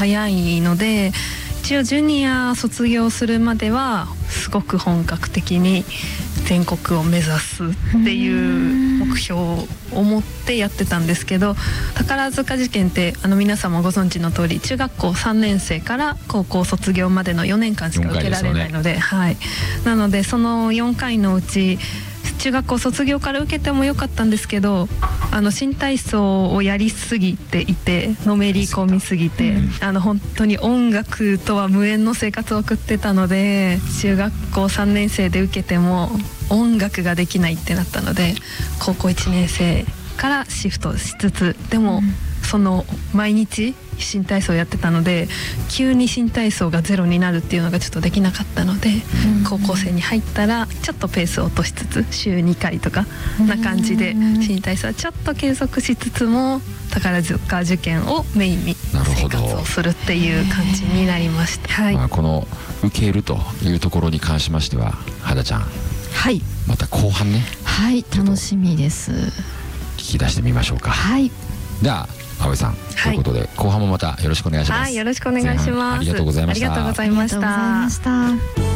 早いので、一応ジュニア卒業するまではすごく本格的に全国を目指すっていう目標を持ってやってたんですけど、宝塚受験って皆さんもご存知の通り、中学校3年生から高校卒業までの4年間しか受けられないので、はい、なのでその4回のうち中学校卒業から受けてもよかったんですけど、新体操をやりすぎていて、のめり込みすぎて、本当に音楽とは無縁の生活を送ってたので、中学校3年生で受けても音楽ができないってなったので、高校1年生からシフトしつつ、でもその毎日新体操やってたので、急に新体操がゼロになるっていうのがちょっとできなかったので、高校生に入ったらちょっとペースを落としつつ、週2回とかな感じで新体操はちょっと継続しつつも、宝塚受験をメインに生活をするっていう感じになりました。はい、 この受けるというところに関しましては、肌ちゃん、 はい、 また後半ね、 はい、楽しみです。 聞き出してみましょうか。 はい、 では葵さん、ということで後半もまたよろしくお願いします。 はい、よろしくお願いします。 ありがとうございました。 ありがとうございました。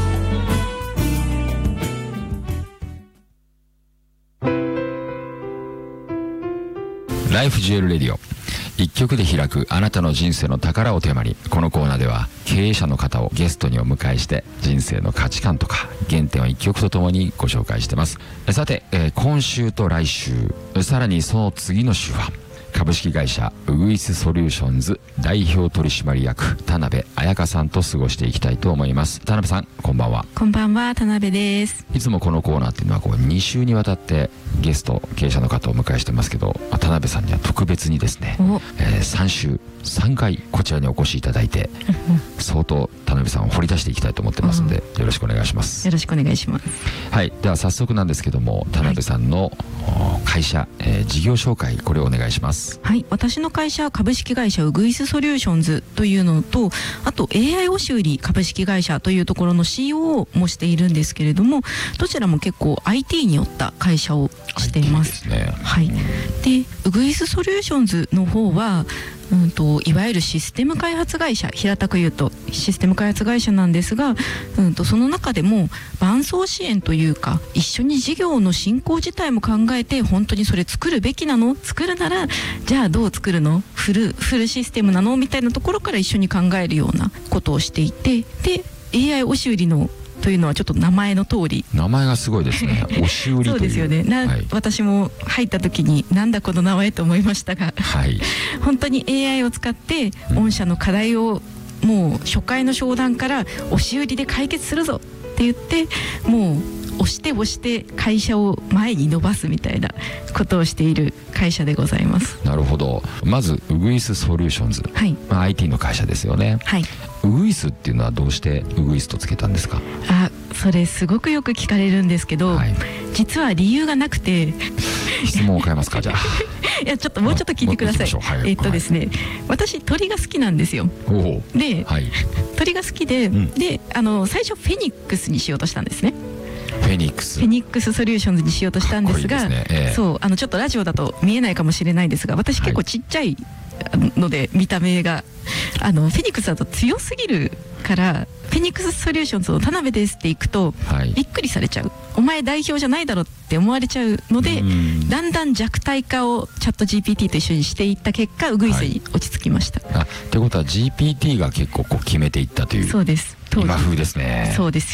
ライフジュエルレディオ、一曲で開くあなたの人生の宝をテーマに、このコーナーでは経営者の方をゲストにお迎えして、人生の価値観とか原点を一曲とともにご紹介してます。さて、今週と来週、さらにその次の週は株式会社ウグイスソリューションズ代表取締役田辺彩香さんと過ごしていきたいと思います。田辺さん、こんばんは。 こんばんは、田辺です。 いつもこのコーナーっていうのは2週にわたってゲスト経営者の方をお迎えしてますけど、田辺さんには特別にですね、3週3回こちらにお越しいただいて、相当田辺さんを掘り出していきたいと思ってますので、よろしくお願いします。 よろしくお願いします。 はい、では早速なんですけども、田辺さんの会社、事業紹介、これをお願いします。 はい、私の会社は株式会社ウグイスソリューションズというのと、あと AI 押し売り株式会社というところの COO もしているんですけれども、どちらも結構 IT によった会社をしています。 IT ですね。 はい。で、ウグイスソリューションズの方は、いわゆるシステム開発会社、平たく言うとシステム開発会社なんですが、その中でも伴走支援というか、一緒に事業の進行自体も考えて、本当にそれ作るべきなの、作るならじゃあどう作るの、フルシステムなのみたいなところから一緒に考えるようなことをしていて、で AI 押し売りのというのはちょっと名前の通り、 名前がすごいですね。押し売りという。 そうですよね。はい、私も入った時になんだこの名前と思いましたが、はい、本当に AI を使って御社の課題をもう初回の商談から押し売りで解決するぞって言って、もう押して会社を前に伸ばすみたいなことをしている会社でございます。 なるほど。まずウグイスソリューションズ、はい、IT の会社ですよね。はい。ウグイスっていうのはどうしてウグイスとつけたんですか？ それすごくよく聞かれるんですけど、はい、実は理由がなくて質問を変えますか？じゃあいや、ちょっともうちょっと聞いてください。はい、ですね、私鳥が好きなんですよ。で、はい、鳥が好きで、で最初フェニックスにしようとしたんですね。 フェニックスソリューションズにしようとしたんですが、そうちょっとラジオだと見えないかもしれないですが、私結構ちっちゃいので、見た目がフェニックスだと強すぎるから、フェニックスソリューションズの田辺ですっていくと、びっくりされちゃう、お前代表じゃないだろって思われちゃうので、だんだん弱体化をチャット GPT と一緒にしていった結果、ウグイスに落ち着きました。 ってことは GPT が結構決めていったという。 そうです。 今風ですね。 そうです。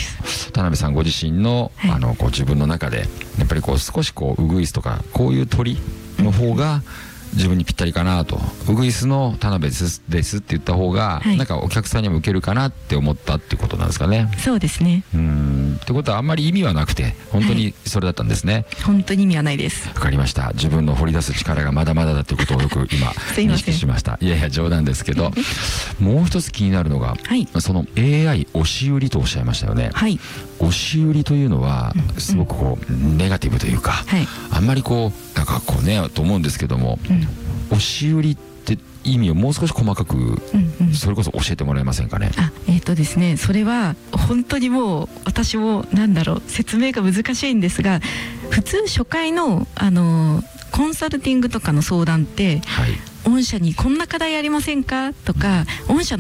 田辺さんご自身の、自分の中でやっぱり少しウグイスとかこういう鳥の方が自分にぴったりかなと、ウグイスの田辺ですって言った方が、なんかお客さんにも受けるかなって思ったってことなんですかね。 そうですね。 ってことはあんまり意味はなくて、本当にそれだったんですね。 本当に意味はないです。 わかりました。自分の掘り出す力がまだまだだということをよく今認識しました。いやいや冗談ですけどもう一つ気になるのが、その AI 押し売りとおっしゃいましたよね。押し売りというのはすごくネガティブというか、あんまりなんかねと思うんですけども、押し売りって意味をもう少し細かく、それこそ教えてもらえませんかね。 ですね、それは本当にもう私も説明が難しいんですが、普通初回のコンサルティングとかの相談って、御社にこんな課題ありませんかとか、御社の